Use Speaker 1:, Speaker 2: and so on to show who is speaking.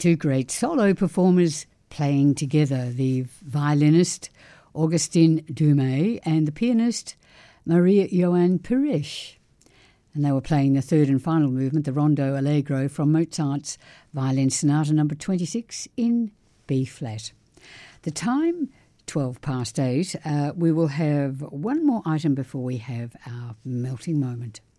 Speaker 1: Two great solo performers playing together, the violinist Augustin Dumay and the pianist Maria-Joanne Pires. And they were playing the third and final movement, the Rondo Allegro from Mozart's Violin Sonata No. 26 in B-flat. The time, 8:12. We will have one more item before we have our melting moment.